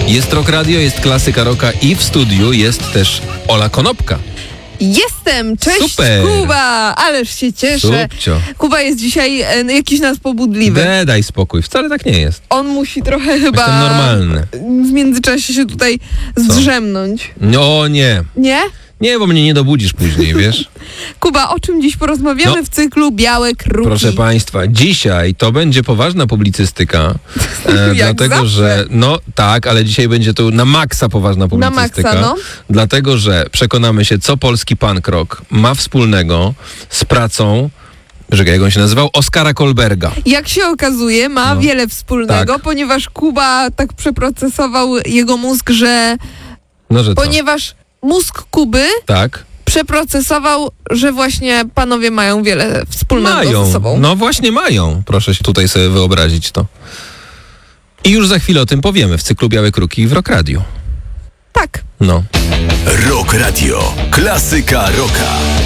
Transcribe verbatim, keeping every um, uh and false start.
Jest Rock Radio, jest Klasyka Rocka i w studiu jest też Ola Konopka. Jestem! Cześć, Super. Kuba! Ależ się cieszę. Subcio. Kuba jest dzisiaj e, jakiś nas pobudliwy. De, daj spokój, wcale tak nie jest. On musi trochę chyba Jestem normalny. w międzyczasie się tutaj zdrzemnąć. No nie. Nie? Nie, bo mnie nie dobudzisz później, wiesz? Kuba, o czym dziś porozmawiamy No. w cyklu Białe Kruki? Proszę Państwa, dzisiaj to będzie poważna publicystyka, e, Jak dlatego zawsze. że, no tak, ale dzisiaj będzie to na maksa poważna publicystyka, maksa, no. dlatego że przekonamy się, co polski punk rock ma wspólnego z pracą, że jak on się nazywał, Oskara Kolberga. Jak się okazuje, ma No. wiele wspólnego, Tak. ponieważ Kuba tak przeprocesował jego mózg, że No, że co? ponieważ mózg Kuby Tak. przeprocesował, że właśnie panowie mają wiele wspólnego Mają, ze sobą. no właśnie mają. Proszę się tutaj sobie wyobrazić to. I już za chwilę o tym powiemy w cyklu Białe Kruki w Rock Radio. Tak. No. Rock Radio. Klasyka rocka.